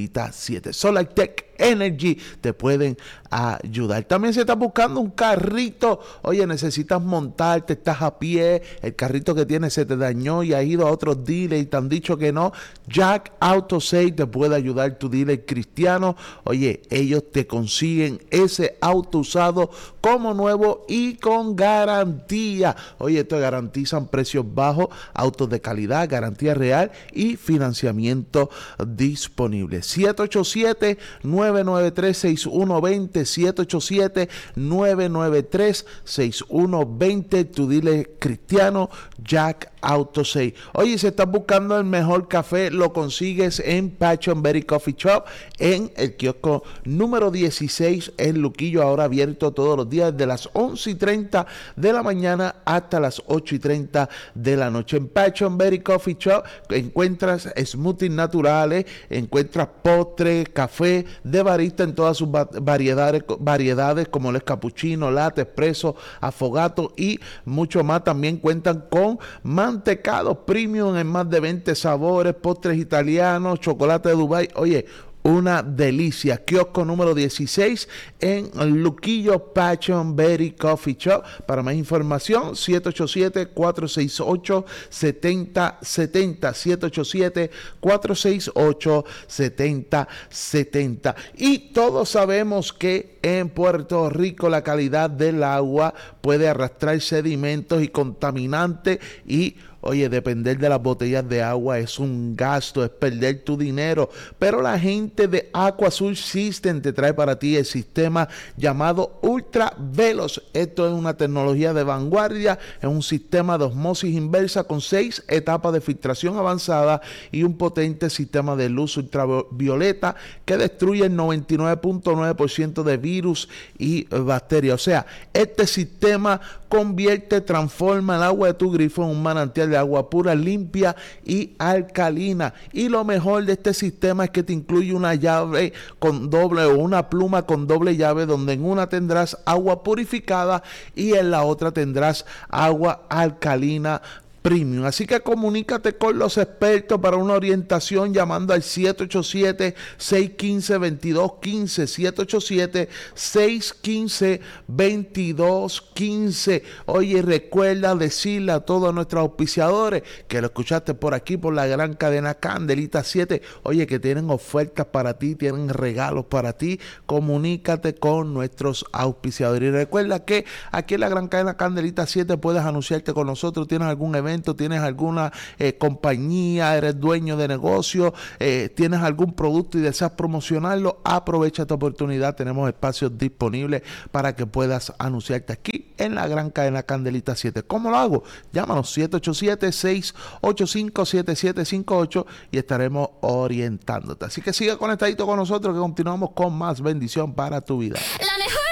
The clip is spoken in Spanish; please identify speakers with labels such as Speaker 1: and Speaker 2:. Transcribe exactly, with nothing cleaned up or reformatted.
Speaker 1: Candelita siete. SolarTech Energy te pueden ayudar. También si estás buscando un carrito, oye, necesitas montarte, estás a pie, el carrito que tienes se te dañó y has ido a otros dealers y te han dicho que no, Jack Auto Sale te puede ayudar, tu dealer cristiano. Oye, ellos te consiguen ese auto usado como nuevo y con garantía. Oye, esto garantizan precios bajos, autos de calidad, garantía real y financiamiento disponible. siete ocho siete, nueve nueve tres, seis uno dos cero, siete ocho siete, nueve nueve tres, seis uno dos cero, tu dealer cristiano, Jack Auto Sale. Oye, si estás buscando el mejor café, lo consigues en Pachonberry Coffee Shop, en el kiosco número dieciséis en Luquillo, ahora abierto todos los días de las once y treinta de la mañana hasta las ocho y treinta de la noche. En Pachonberry Coffee Shop encuentras smoothies naturales, encuentras postres, café de barista en todas sus variedades, variedades como el cappuccino, latte, espresso, afogato y mucho más. También cuentan con mantecados premium en más de veinte sabores, postres italianos, chocolate de Dubái. Oye, una delicia. Kiosco número dieciséis en Luquillo, Pachonberry Coffee Shop. Para más información, siete ocho siete, cuatro seis ocho, siete cero siete cero, siete ocho siete, cuatro seis ocho, siete cero siete cero. Y todos sabemos que en Puerto Rico la calidad del agua puede arrastrar sedimentos y contaminantes y oye, depender de las botellas de agua es un gasto, es perder tu dinero. Pero la gente de AquaSur System te trae para ti el sistema llamado Ultra Veloz. Esto es una tecnología de vanguardia, es un sistema de osmosis inversa con seis etapas de filtración avanzada y un potente sistema de luz ultravioleta que destruye el noventa y nueve punto nueve por ciento de virus y bacterias. O sea, este sistema convierte, transforma el agua de tu grifo en un manantial de agua pura, limpia y alcalina. Y lo mejor de este sistema es que te incluye una llave con doble o una pluma con doble llave, donde en una tendrás agua purificada y en la otra tendrás agua alcalina premium. Así que comunícate con los expertos para una orientación llamando al siete ocho siete, seis uno cinco, dos dos uno cinco, siete ocho siete, seis uno cinco, dos dos uno cinco. Oye, recuerda decirle a todos nuestros auspiciadores que lo escuchaste por aquí, por la gran cadena Candelita siete. Oye, que tienen ofertas para ti, tienen regalos para ti. Comunícate con nuestros auspiciadores. Y recuerda que aquí en la gran cadena Candelita siete puedes anunciarte con nosotros. ¿Tienes algún evento? ¿Tienes alguna eh, compañía? ¿Eres dueño de negocio? Eh, ¿Tienes algún producto y deseas promocionarlo? Aprovecha esta oportunidad. Tenemos espacios disponibles para que puedas anunciarte aquí en la gran cadena Candelita siete. ¿Cómo lo hago? Llámanos siete ocho siete, seis ocho cinco, siete siete cinco ocho y estaremos orientándote. Así que sigue conectadito con nosotros que continuamos con más bendición para tu vida.
Speaker 2: La mejor